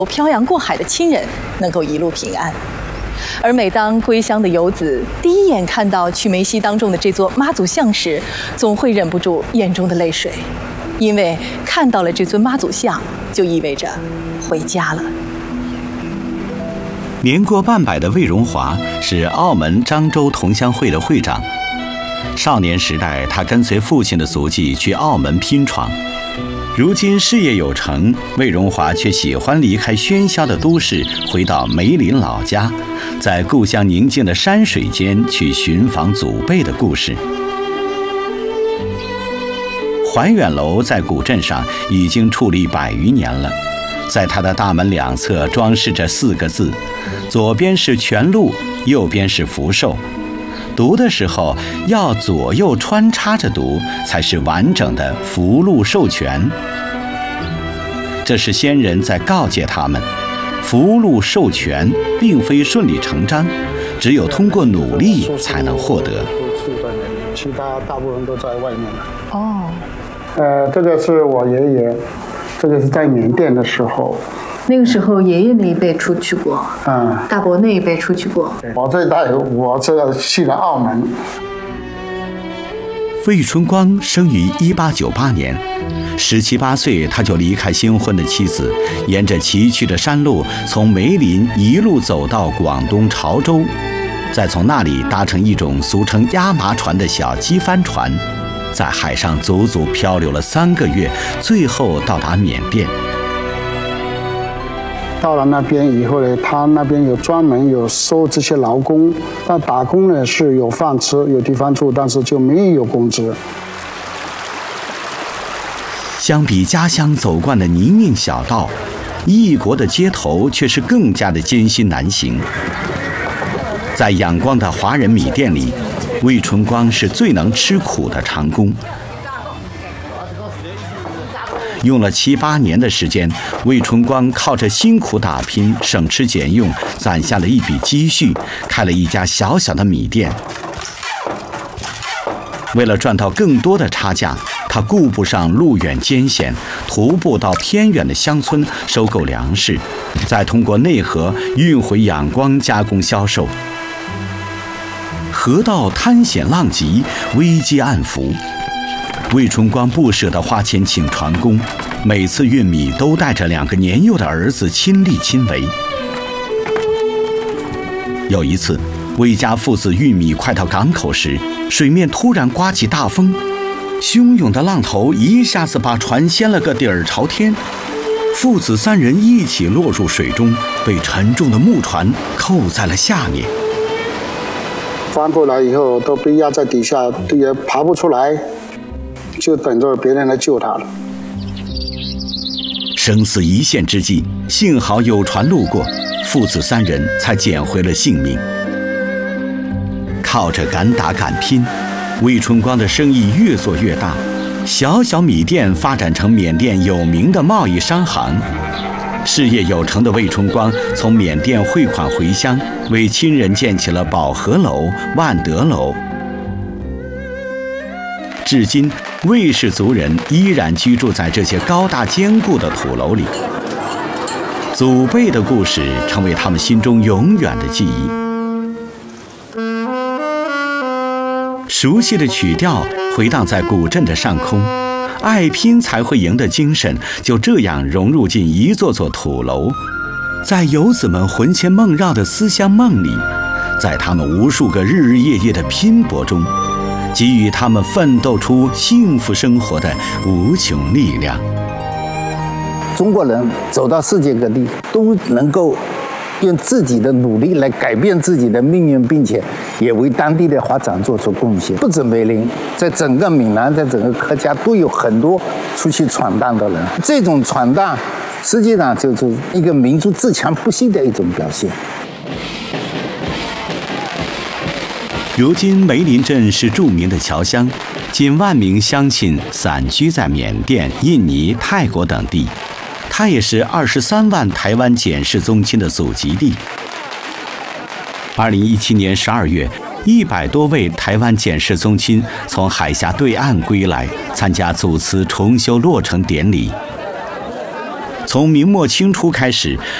漂洋过海的亲人能够一路平安。而每当归乡的游子第一眼看到曲梅溪当中的这座妈祖像时，总会忍不住眼中的泪水，因为看到了这尊妈祖像，就意味着回家了。 年过半百的魏荣华是澳门漳州同乡会的会长。少年时代，他跟随父亲的足迹去澳门拼闯。如今事业有成，魏荣华却喜欢离开喧嚣的都市，回到梅林老家，在故乡宁静的山水间去寻访祖辈的故事。怀远楼在古镇上已经矗立100余年了，在它的大门两侧装饰着4个字，左边是全鹿，右边是福寿。读的时候要左右穿插着读，才是完整的福禄寿全。这是先人在告诫他们，福禄寿全并非顺理成章，只有通过努力才能获得。 其他大部分都在外面了。 这个是我爷爷，这个是在缅甸的时候。 那个时候爷爷那一辈出去过，大伯那一辈出去过。 我这一代，我这个去了澳门。 魏春光生于1898年，17、18岁他就离开新婚的妻子，沿着崎岖的山路，从梅林一路走到广东潮州，再从那里搭乘一种俗称压麻船的小机帆船，在海上足足漂流了3个月，最后到达缅甸。 到了那边以后呢，他那边有专门有收这些劳工，但打工呢是有饭吃，有地方住，但是就没有工资。 相比家乡走惯的泥泞小道，异国的街头却是更加的艰辛难行。在阳光的华人米店里，魏春光是最能吃苦的长工。用了7、8年的时间，魏春光靠着辛苦打拼，省吃俭用，攒下了一笔积蓄，开了一家小小的米店。为了赚到更多的差价，他顾不上路远艰险，徒步到偏远的乡村收购粮食，再通过内河运回仰光加工销售。河道滩险浪急，危机暗伏。魏春光不舍得花钱请船工，每次运米都带着2个年幼的儿子亲力亲为。有一次，魏家父子运米快到港口时，水面突然刮起大风，汹涌的浪头一下子把船掀了个底儿朝天，父子3人一起落入水中，被沉重的木船扣在了下面。 翻过来以后都被压在底下，也爬不出来，就等着别人来救他了。 生死一线之际，幸好有船路过，父子3人才捡回了性命。靠着敢打敢拼，魏春光的生意越做越大，小小米店发展成缅甸有名的贸易商行。事业有成的魏春光从缅甸汇款回乡，为亲人建起了保和楼、万德楼。至今，魏氏族人依然居住在这些高大坚固的土楼里，祖辈的故事成为他们心中永远的记忆。熟悉的曲调回荡在古镇的上空，爱拼才会赢的精神就这样融入进一座座土楼，在游子们魂牵梦绕的思乡梦里，在他们无数个日日夜夜的拼搏中，给予他们奋斗出幸福生活的无穷力量。 中国人走到世界各地，都能够用自己的努力来改变自己的命运，并且也为当地的发展做出贡献。不止梅林，在整个闽南，在整个客家都有很多出去闯荡的人。这种闯荡，实际上就是一个民族自强不息的一种表现。 如今梅林镇是著名的侨乡，近1万名乡亲散居在缅甸、印尼、泰国等地。它也是23万台湾简氏宗亲的祖籍地。2017年12月，100多位台湾简氏宗亲从海峡对岸归来，参加祖祠重修落成典礼。 从明末清初开始，